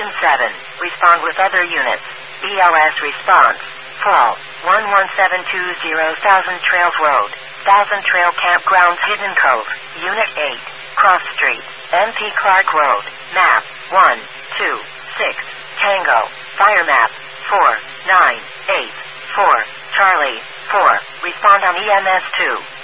Team 7, respond with other units. BLS response. Fall. 11720 Thousand Trails Road. Thousand Trail Campgrounds Hidden Cove. Unit 8. Cross Street. MP Clark Road. Map. 126. Tango. Fire map. 4984. Charlie. 4. Respond on EMS 2.